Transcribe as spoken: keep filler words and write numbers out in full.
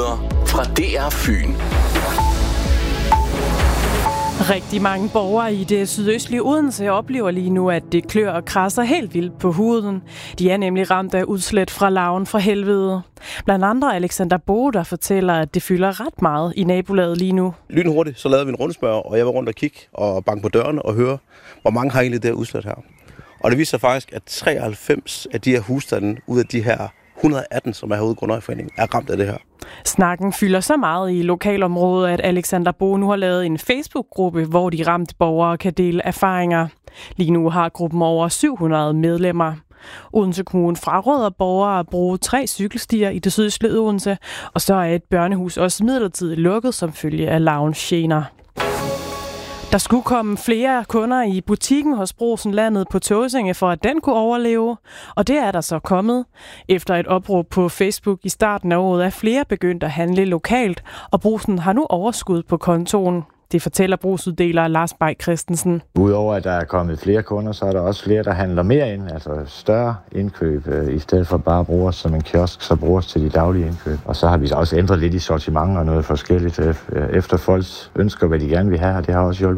Nyheder fra D R Fyn. Rigtig mange borgere i det sydøstlige Odense oplever lige nu, at det klør og krasser helt vildt på huden. De er nemlig ramt af udslæt fra larven fra helvede. Blandt andre Alexander Bo, der fortæller, at det fylder ret meget i nabolaget lige nu. Lynhurtigt, så lavede vi en rundspørg, og jeg var rundt og kigge og banke på dørene og høre, hvor mange har egentlig det her udslæt her. Og det viser sig faktisk, at treoghalvfems af de her husstande ud af de her et hundrede og atten, som er herude i Grundejerforeningen, er ramt af det her. Snakken fylder så meget i lokalområdet, at Alexander Bo nu har lavet en Facebook-gruppe, hvor de ramte borgere kan dele erfaringer. Lige nu har gruppen over syv hundrede medlemmer. Odense Kommune fraråder borgere at bruge tre cykelstier i det sydøstlige Odense, og så er et børnehus også midlertidigt lukket som følge af larvens gener. Der skulle komme flere kunder i butikken hos Brugsen Landet på Tåsinge, for at den kunne overleve, og det er der så kommet. Efter et opråb på Facebook i starten af året er flere begyndt at handle lokalt, og Brugsen har nu overskud på kontoen. Det fortæller brugsuddeler Lars Bay Christensen. Udover at der er kommet flere kunder, så er der også flere, der handler mere ind, altså større indkøb, i stedet for bare at bruge os som en kiosk, så bruger os til de daglige indkøb. Og så har vi også ændret lidt i sortiment og noget forskelligt efter folks ønsker, hvad de gerne vil have, og det har også hjulpet.